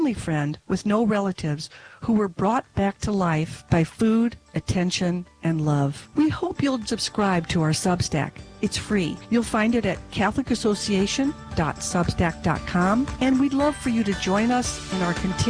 friend with no relatives who were brought back to life by food, attention, and love. We hope you'll subscribe to our Substack. It's free. You'll find it at catholicassociation.substack.com, and we'd love for you to join us in our continued